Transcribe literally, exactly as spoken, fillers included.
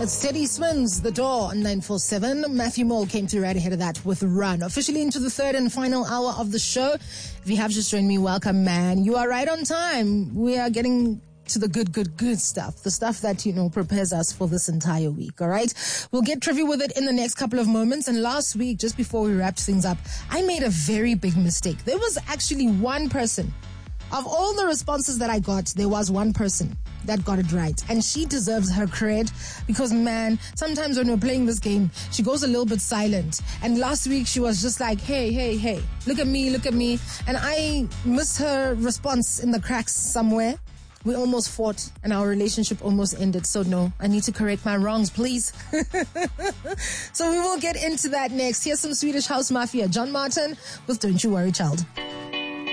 It's Teddy Swims, The Door on nine four seven. Matthew Mole came through right ahead of that with Run. Officially into the third and final hour of the show. If you have just joined me, welcome, man. You are right on time. We are getting to the good, good, good stuff. The stuff that, you know, prepares us for this entire week, all right? We'll get trivia with it in the next couple of moments. And last week, just before we wrapped things up, I made a very big mistake. There was actually one person. Of all the responses that I got, there was one person that got it right. And she deserves her credit because, man, sometimes when we're playing this game, she goes a little bit silent. And last week, she was just like, hey, hey, hey, look at me, look at me. And I missed her response in the cracks somewhere. We almost fought and our relationship almost ended. So no, I need to correct my wrongs, please. So we will get into that next. Here's some Swedish House Mafia. John Martin with Don't You Worry, Child.